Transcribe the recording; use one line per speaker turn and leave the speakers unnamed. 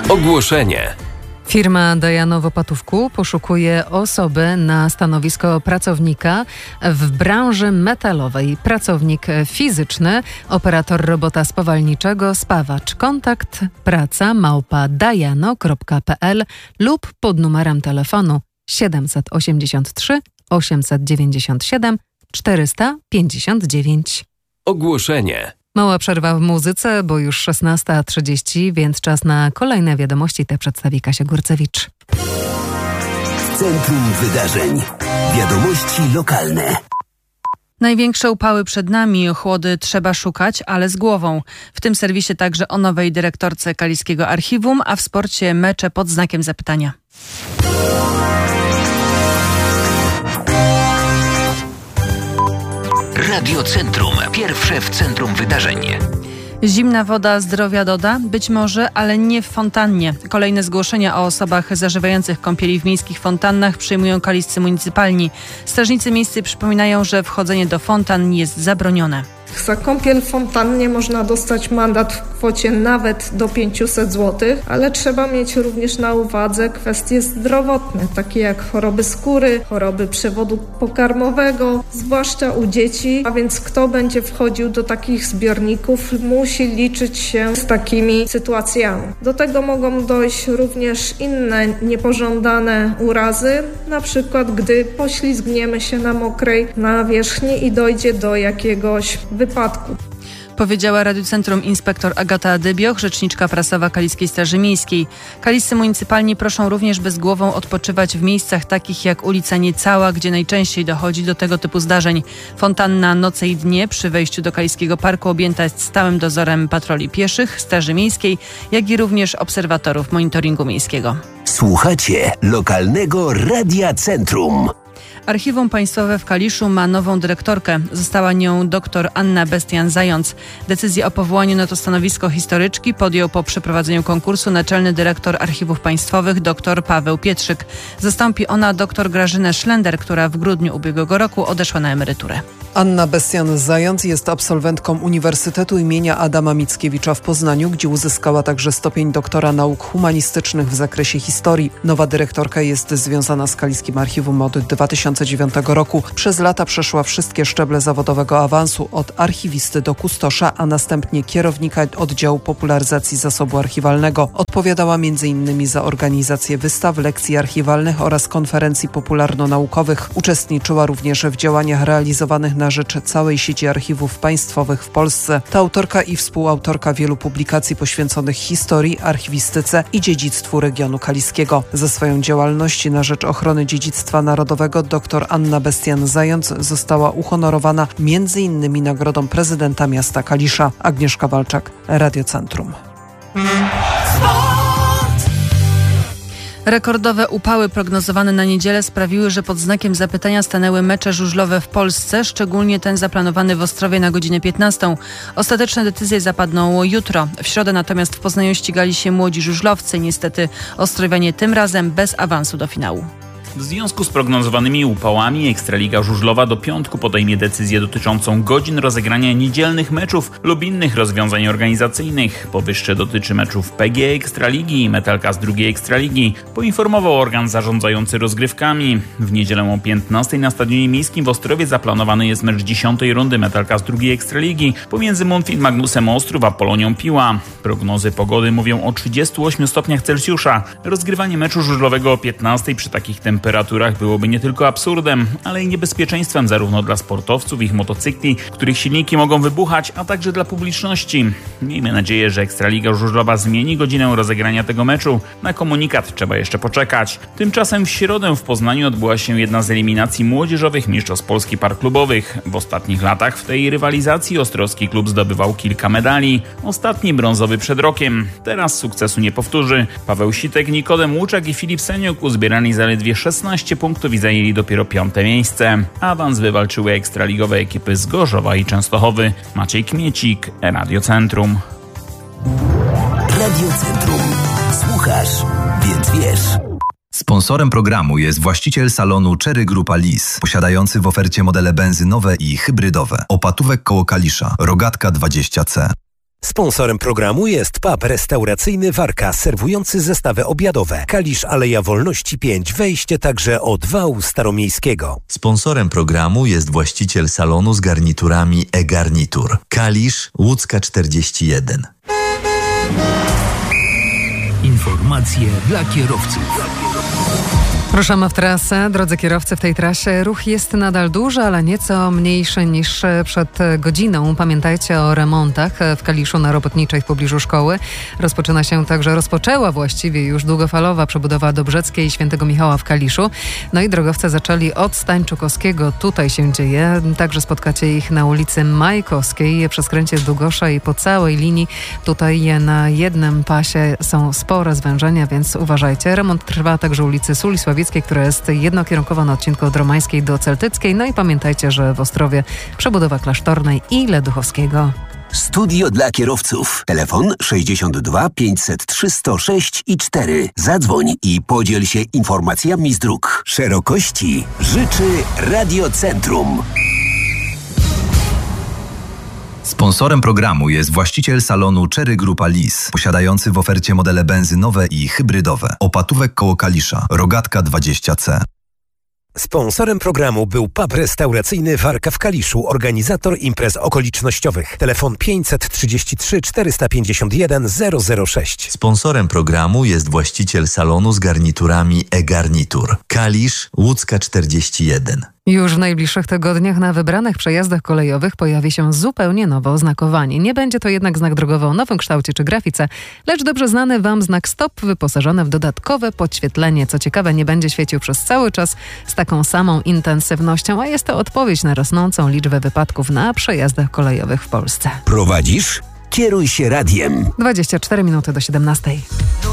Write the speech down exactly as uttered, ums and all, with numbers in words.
Ogłoszenie.
Firma Dajano w Opatówku poszukuje osoby na stanowisko pracownika w branży metalowej. Pracownik fizyczny, operator robota spawalniczego, spawacz. Kontakt praca małpa dajano kropka p l lub pod numerem telefonu siedem osiem trzy osiem dziewięć siedem czterysta pięćdziesiąt dziewięć.
Ogłoszenie.
Mała przerwa w muzyce, bo już szesnasta trzydzieści, więc czas na kolejne wiadomości. Te przedstawi Kasia Górcewicz.
Centrum Wydarzeń. Wiadomości lokalne.
Największe upały przed nami, chłody trzeba szukać, ale z głową. W tym serwisie także o nowej dyrektorce Kaliskiego Archiwum, a w sporcie mecze pod znakiem zapytania.
Radio Centrum. Pierwsze w centrum wydarzeń.
Zimna woda zdrowia doda? Być może, ale nie w fontannie. Kolejne zgłoszenia o osobach zażywających kąpieli w miejskich fontannach przyjmują kaliscy municypalni. Strażnicy miejscy przypominają, że wchodzenie do fontan jest zabronione.
Za kąpiel w fontannie można dostać mandat w kwocie nawet do pięćset złotych, ale trzeba mieć również na uwadze kwestie zdrowotne, takie jak choroby skóry, choroby przewodu pokarmowego, zwłaszcza u dzieci, a więc kto będzie wchodził do takich zbiorników, musi liczyć się z takimi sytuacjami. Do tego mogą dojść również inne niepożądane urazy, na przykład gdy poślizgniemy się na mokrej nawierzchni i dojdzie do jakiegoś wypadku.
Powiedziała Radiu Centrum inspektor Agata Dybioch, rzeczniczka prasowa Kaliskiej Straży Miejskiej. Kaliscy municypalni proszą również, by z głową odpoczywać w miejscach takich jak ulica Niecała, gdzie najczęściej dochodzi do tego typu zdarzeń. Fontanna noce i dnie przy wejściu do Kaliskiego Parku objęta jest stałym dozorem patroli pieszych, Straży Miejskiej, jak i również obserwatorów monitoringu miejskiego.
Słuchacie lokalnego Radia Centrum.
Archiwum Państwowe w Kaliszu ma nową dyrektorkę. Została nią dr Anna Bestian-Zając. Decyzję o powołaniu na to stanowisko historyczki podjął po przeprowadzeniu konkursu naczelny dyrektor Archiwów Państwowych dr Paweł Pietrzyk. Zastąpi ona dr Grażynę Szlender, która w grudniu ubiegłego roku odeszła na emeryturę.
Anna Bestian-Zając jest absolwentką Uniwersytetu imienia Adama Mickiewicza w Poznaniu, gdzie uzyskała także stopień doktora nauk humanistycznych w zakresie historii. Nowa dyrektorka jest związana z Kaliskim Archiwum od dwa tysiące dziewiątego roku. Przez lata przeszła wszystkie szczeble zawodowego awansu, od archiwisty do kustosza, a następnie kierownika oddziału popularyzacji zasobu archiwalnego. Odpowiadała między innymi za organizację wystaw, lekcji archiwalnych oraz konferencji popularno-naukowych. Uczestniczyła również w działaniach realizowanych na rzecz całej sieci archiwów państwowych w Polsce. To autorka i współautorka wielu publikacji poświęconych historii, archiwistyce i dziedzictwu regionu kaliskiego. Za swoją działalność na rzecz ochrony dziedzictwa narodowego dr Anna Bestian-Zając została uhonorowana między innymi nagrodą prezydenta miasta Kalisza. Agnieszka Walczak, Radio Centrum.
Rekordowe upały prognozowane na niedzielę sprawiły, że pod znakiem zapytania stanęły mecze żużlowe w Polsce, szczególnie ten zaplanowany w Ostrowie na godzinę piętnastą. Ostateczne decyzje zapadną jutro. W środę natomiast w Poznaniu ścigali się młodzi żużlowcy. Niestety Ostrowianie tym razem bez awansu do finału.
W związku z prognozowanymi upałami Ekstraliga Żużlowa do piątku podejmie decyzję dotyczącą godzin rozegrania niedzielnych meczów lub innych rozwiązań organizacyjnych. Powyższe dotyczy meczów P G Ekstraligi i Metalka z drugiej Ekstraligi, poinformował organ zarządzający rozgrywkami. W niedzielę o piętnastej na Stadionie Miejskim w Ostrowie zaplanowany jest mecz dziesiątej rundy Metalka z drugiej Ekstraligi pomiędzy Monfil Magnusem Ostrów a Polonią Piła. Prognozy pogody mówią o trzydziestu ośmiu stopniach Celsjusza. Rozgrywanie meczu żużlowego o piętnastej przy takich temperaturach temperaturach byłoby nie tylko absurdem, ale i niebezpieczeństwem zarówno dla sportowców, ich motocykli, których silniki mogą wybuchać, a także dla publiczności. Miejmy nadzieję, że Ekstraliga Żużlowa zmieni godzinę rozegrania tego meczu. Na komunikat trzeba jeszcze poczekać. Tymczasem w środę w Poznaniu odbyła się jedna z eliminacji młodzieżowych mistrzostw Polski par klubowych. W ostatnich latach w tej rywalizacji ostrowski klub zdobywał kilka medali. Ostatni brązowy przed rokiem. Teraz sukcesu nie powtórzy. Paweł Sitek, Nikodem Łuczak i Filip Seniuk uzbierali zaledwie szesnaście punktów i zajęli dopiero piąte miejsce. Awans wywalczyły ekstraligowe ekipy z Gorzowa i Częstochowy. Maciej Kmiecik, Radio Centrum.
Radio Centrum. Słuchasz, więc wiesz.
Sponsorem programu jest właściciel salonu Cherry Grupa Lis, posiadający w ofercie modele benzynowe i hybrydowe. Opatówek koło Kalisza, Rogatka dwadzieścia C.
Sponsorem programu jest pub restauracyjny Warka, serwujący zestawy obiadowe. Kalisz, Aleja Wolności pięć, wejście także od wału staromiejskiego.
Sponsorem programu jest właściciel salonu z garniturami e-Garnitur. Kalisz, Łódzka czterdzieści jeden.
Informacje dla kierowców.
Ruszamy w trasę. Drodzy kierowcy, w tej trasie ruch jest nadal duży, ale nieco mniejszy niż przed godziną. Pamiętajcie o remontach w Kaliszu na Robotniczej w pobliżu szkoły. Rozpoczyna się także, rozpoczęła właściwie już długofalowa przebudowa Dobrzeckiej i Świętego Michała w Kaliszu. No i drogowcy zaczęli od Stańczukowskiego. Tutaj się dzieje. Także spotkacie ich na ulicy Majkowskiej, przy skręcie Długosza i po całej linii. Tutaj na jednym pasie są spore zwężenia, więc uważajcie. Remont trwa także ulicy Suli Sławickiej, która jest jednokierunkowa na odcinku od Romańskiej do Celtyckiej. No i pamiętajcie, że w Ostrowie przebudowa Klasztornej i Leduchowskiego.
Studio dla kierowców. Telefon sześćdziesiąt dwa pięćset trzy sto sześć i cztery. Zadzwoń i podziel się informacjami z dróg. Szerokości życzy Radiocentrum.
Sponsorem programu jest właściciel salonu Cherry Grupa Lis, posiadający w ofercie modele benzynowe i hybrydowe. Opatówek koło Kalisza, Rogatka dwadzieścia C.
Sponsorem programu był pub restauracyjny Warka w Kaliszu, organizator imprez okolicznościowych. Telefon pięćset trzydzieści trzy czterysta pięćdziesiąt jeden zero zero sześć.
Sponsorem programu jest właściciel salonu z garniturami e-Garnitur. Kalisz, Łódzka czterdzieści jeden.
Już w najbliższych tygodniach na wybranych przejazdach kolejowych pojawi się zupełnie nowe oznakowanie. Nie będzie to jednak znak drogowy o nowym kształcie czy grafice, lecz dobrze znany Wam znak stop wyposażony w dodatkowe podświetlenie. Co ciekawe, nie będzie świecił przez cały czas z taką samą intensywnością, a jest to odpowiedź na rosnącą liczbę wypadków na przejazdach kolejowych w Polsce.
Prowadzisz? Kieruj się radiem.
dwadzieścia cztery minuty do siedemnastej.